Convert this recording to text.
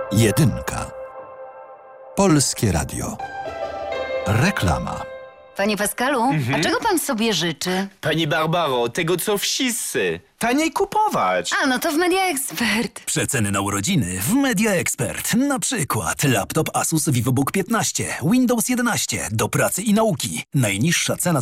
Jedynka. Polskie Radio. Reklama. Panie Pascalu, a czego pan sobie życzy? Pani Barbaro, tego co wszyscy. Taniej kupować. A, no to w Media Expert. Przeceny na urodziny w Media Expert. Na przykład laptop Asus VivoBook 15, Windows 11, do pracy i nauki. Najniższa cena